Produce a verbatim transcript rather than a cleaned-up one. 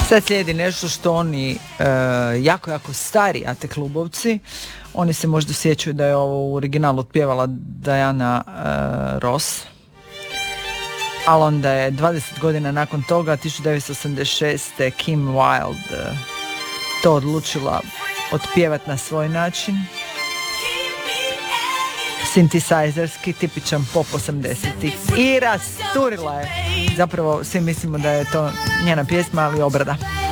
Sad slijedi nešto što oni uh, jako, jako stari ate klubovci. Oni se možda sjećaju da je ovo u originalu otpjevala Diana uh, Ross. Ali onda je dvadeset godina nakon toga, tisuću devetsto osamdeset šeste. Kim Wilde uh, to odlučila otpjevati na svoj način. Synthesizerski, tipičan pop osamdesetih. I rasturila je. Zapravo svi mislimo da je to njena pjesma, ali obrada.